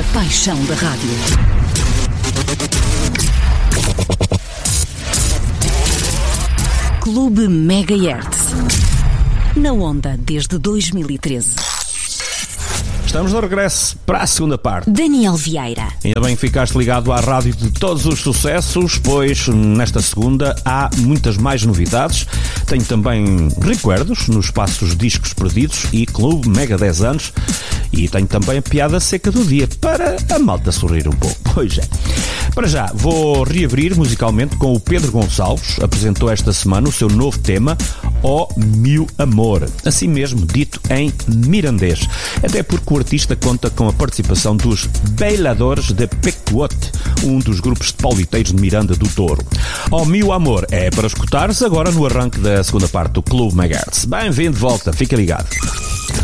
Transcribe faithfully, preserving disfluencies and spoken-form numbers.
A paixão da rádio. Clube Megahertz. Na onda desde dois mil e treze. Estamos de regresso para a segunda parte. Daniel Vieira. Ainda bem que ficaste ligado à rádio de todos os sucessos, pois nesta segunda há muitas mais novidades. Tenho também recuerdos nos espaços Discos Perdidos e Clube Mega dez anos. E tenho também a piada seca do dia para a malta sorrir um pouco. Pois é. Para já, vou reabrir musicalmente com o Pedro Gonçalves. Apresentou esta semana o seu novo tema, Ó Meu Amor. Assim mesmo, dito em mirandês. Até porque o artista conta com a participação dos Bailadores de Pequot, um dos grupos de pauliteiros de Miranda do Douro. Ó Meu Amor é para escutares agora no arranque da segunda parte do Clube Megahertz. Bem-vindo de volta, fica ligado.